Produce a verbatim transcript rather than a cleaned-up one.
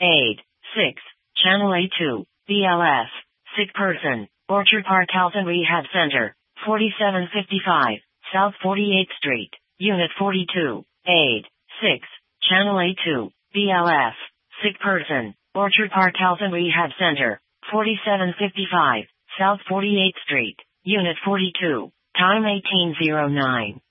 Aid. six. Channel A two, B L S. Sick person. Orchard Park Health and Rehab Center, forty-seven fifty-five, South forty-eighth Street, Unit forty-two. Aid. six. Channel A two, B L S. Sick person. Orchard Park Health and Rehab Center, forty-seven fifty-five, South forty-eighth Street, Unit forty-two. Time eighteen oh nine.